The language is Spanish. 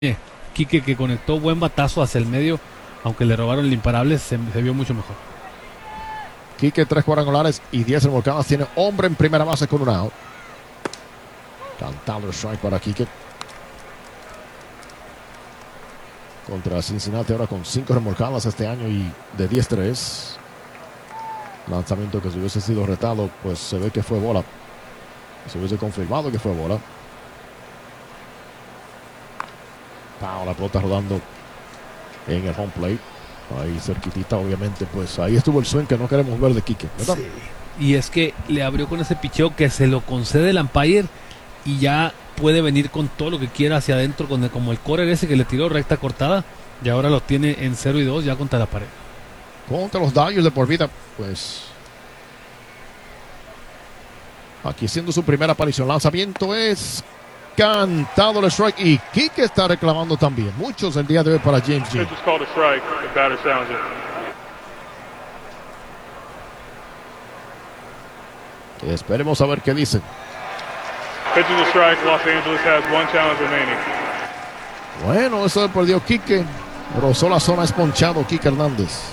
Quique, que conectó buen batazo hacia el medio, aunque le robaron el imparable, se vio mucho mejor. Quique, 3 cuadrangulares y 10 remolcadas. Tiene hombre en primera base con un out. Cantado el strike para Quique. Contra Cincinnati ahora con 5 remolcadas este año y de 10-3. Lanzamiento que si hubiese sido retado, pues se ve que fue bola. Se hubiese confirmado que fue bola. La pelota rodando en el home plate. Ahí cerquitita, obviamente, pues ahí estuvo el swing que no queremos ver de Quique, ¿verdad? Sí. Y es que le abrió con ese picheo que se lo concede el umpire y ya puede venir con todo lo que quiera hacia adentro, como el corner ese que le tiró recta cortada, y ahora lo tiene en 0-2 ya contra la pared. Contra los Dodgers de por vida, pues aquí siendo su primera aparición. Lanzamiento es cantado el strike y Quique está reclamando también. Muchos el día de hoy para James Dean. Esperemos a ver qué dicen. Bueno, eso perdió Quique. Rozó la zona, es ponchado Quique Hernández.